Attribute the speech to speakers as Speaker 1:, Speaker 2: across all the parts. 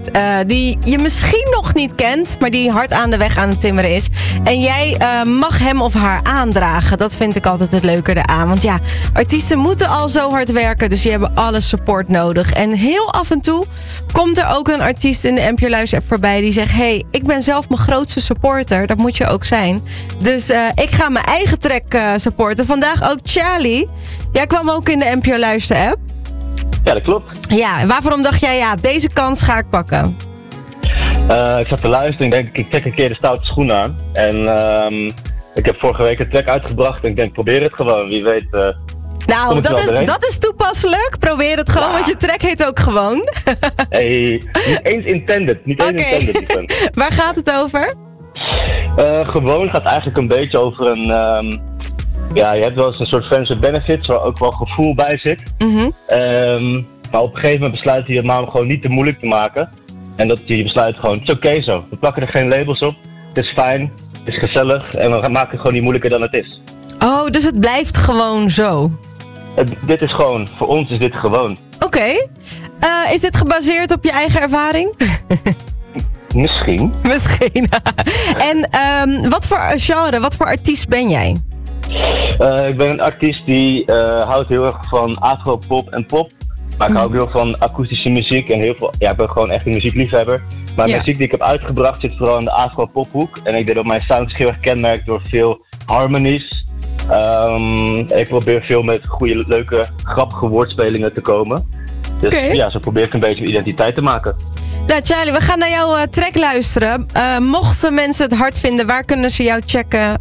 Speaker 1: die je misschien nog niet kent, maar die hard aan de weg aan het timmeren is. En jij mag hem of haar aandragen. Dat vind ik altijd het leuke eraan. Want ja, artiesten moeten al zo hard werken, dus die hebben alle support nodig. En heel af en toe komt er ook een artiest in de NPO Luister app voorbij die zegt: hey, ik ben zelf mijn grootste supporter. Dat moet je ook zijn. Dus ik ga mijn eigen track supporten. Vandaag ook Charlie. Jij kwam ook in de NPO Luister app.
Speaker 2: Ja, dat klopt.
Speaker 1: Ja, waarom dacht jij, ja, deze kans ga ik pakken?
Speaker 2: Ik zat te luisteren en ik denk, ik trek een keer de stoute schoenen aan. En ik heb vorige week een track uitgebracht en ik denk, probeer het gewoon. Wie weet...
Speaker 1: nou, dat is toepasselijk. Probeer het gewoon, want je track heet ook gewoon.
Speaker 2: Hey, niet eens intended. Intended.
Speaker 1: Waar gaat het over?
Speaker 2: Gewoon gaat eigenlijk een beetje over een... ja, je hebt wel eens een soort friends with benefits, waar ook wel gevoel bij zit.
Speaker 1: Mm-hmm.
Speaker 2: Maar op een gegeven moment besluit je het maar om gewoon niet te moeilijk te maken. En dat je besluit gewoon, het is oké zo. We plakken er geen labels op. Het is fijn, het is gezellig en we maken het gewoon niet moeilijker dan het is.
Speaker 1: Oh, dus het blijft gewoon zo?
Speaker 2: Dit is gewoon, voor ons is dit gewoon.
Speaker 1: Oké. Is dit gebaseerd op je eigen ervaring?
Speaker 2: Misschien.
Speaker 1: Misschien. En wat voor genre, wat voor artiest ben jij?
Speaker 2: Ik ben een artiest die houdt heel erg van afro-pop en pop. Maar ik hou ook heel van akoestische muziek en heel veel... Ja, ik ben gewoon echt een muziekliefhebber. Maar de muziek die ik heb uitgebracht zit vooral in de afro-pophoek. En ik denk dat mijn sound zich heel erg kenmerkt door veel harmonies. Ik probeer veel met goede, leuke, grappige woordspelingen te komen. Dus ja, zo probeer ik een beetje identiteit te maken.
Speaker 1: Nou, Charlie, we gaan naar jouw track luisteren. Mochten mensen het hard vinden, waar kunnen ze jou checken?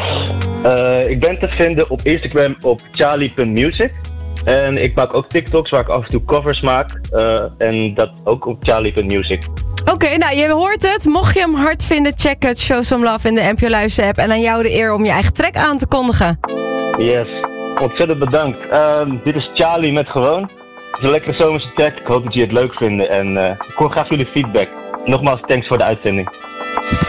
Speaker 2: Ik ben te vinden op Instagram op charlie.music. En ik maak ook TikToks waar ik af en toe covers maak. En dat ook op charlie.music. Oké,
Speaker 1: nou je hoort het. Mocht je hem hard vinden, check het. Show Some Love in de NPO Luister app. En aan jou de eer om je eigen track aan te kondigen.
Speaker 2: Yes, ontzettend bedankt. Dit is Charlie met Gewoon. Het is een lekkere zomerse track. Ik hoop dat jullie het leuk vinden. En ik hoor graag jullie feedback. Nogmaals, thanks voor de uitzending.